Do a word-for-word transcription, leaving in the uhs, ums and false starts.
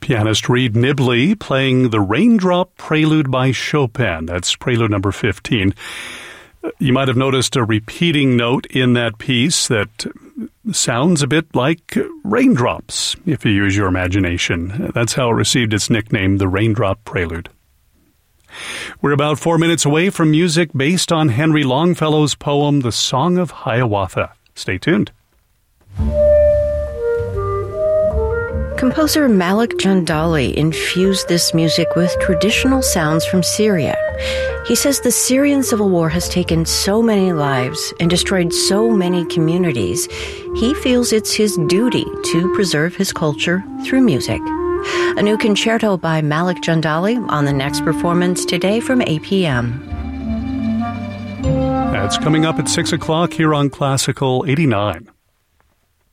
pianist Reed Nibley playing the Raindrop Prelude by Chopin. That's Prelude number fifteen. You might have noticed a repeating note in that piece that sounds a bit like raindrops, if you use your imagination. That's how it received its nickname, the Raindrop Prelude. We're about four minutes away from music based on Henry Longfellow's poem, The Song of Hiawatha. Stay tuned. Composer Malik Jandali infused this music with traditional sounds from Syria. He says the Syrian civil war has taken so many lives and destroyed so many communities. He feels it's his duty to preserve his culture through music. A new concerto by Malik Jandali on the next performance today from eight p.m. That's coming up at six o'clock here on Classical eighty-nine.